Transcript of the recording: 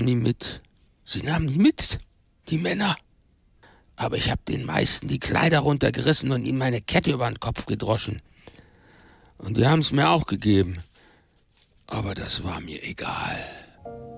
nahmen die mit. Sie nahmen die mit, die Männer. Aber ich habe den meisten die Kleider runtergerissen und ihnen meine Kette über den Kopf gedroschen. Und die haben es mir auch gegeben. Aber das war mir egal.